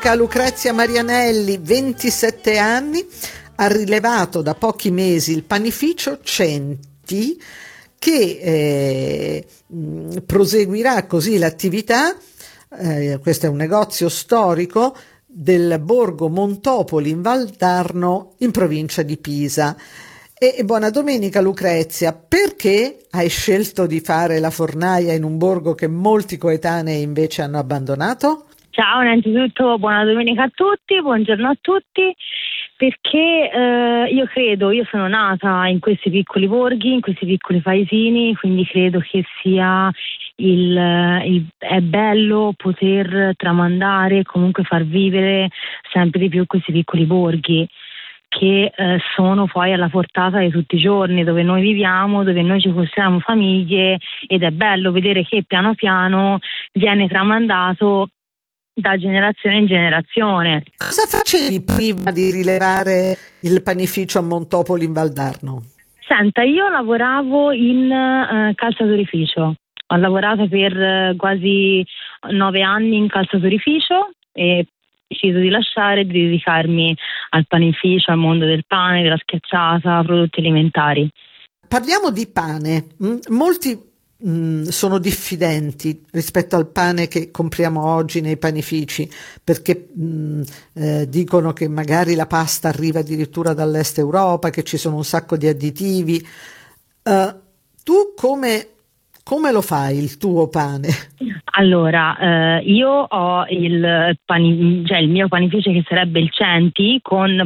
domenica Lucrezia Marianelli, 27 anni, ha rilevato da pochi mesi il panificio Centi che proseguirà così l'attività. Questo è un negozio storico del borgo Montopoli in Valdarno in provincia di Pisa. E buona domenica Lucrezia, perché hai scelto di fare la fornaia in un borgo che molti coetanei invece hanno abbandonato? Ciao, innanzitutto buona domenica a tutti, buongiorno a tutti, perché io sono nata in questi piccoli borghi, in questi piccoli paesini, quindi credo che sia è bello poter tramandare, comunque far vivere sempre di più questi piccoli borghi che sono poi alla portata di tutti i giorni, dove noi viviamo, dove noi ci costruiamo famiglie, ed è bello vedere che piano piano viene tramandato da generazione in generazione. Cosa facevi prima di rilevare il panificio a Montopoli in Valdarno? Senta, io lavoravo in calzaturificio, ho lavorato per quasi 9 anni in calzaturificio e ho deciso di lasciare e di dedicarmi al panificio, al mondo del pane, della schiacciata, prodotti alimentari. Parliamo di pane. Molti sono diffidenti rispetto al pane che compriamo oggi nei panifici, perché dicono che magari la pasta arriva addirittura dall'est Europa, che ci sono un sacco di additivi. Tu come lo fai il tuo pane? Allora, io ho il mio panificio, che sarebbe il Centi, con